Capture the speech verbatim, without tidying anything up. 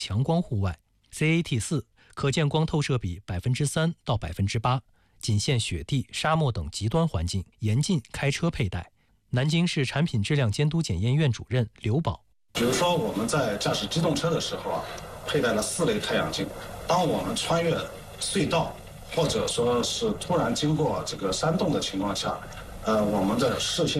强光户外 C A T 四 可见光透射比百分之三到百分之八，仅限雪地、沙漠等极端环境，严禁开车佩戴。南京市产品质量监督检验院主任刘宝， 比如说我们在驾驶机动车的时候啊，佩戴了四类太阳镜。当我们穿越隧道，或者说是突然经过这个山洞的情况下，呃，我们的视线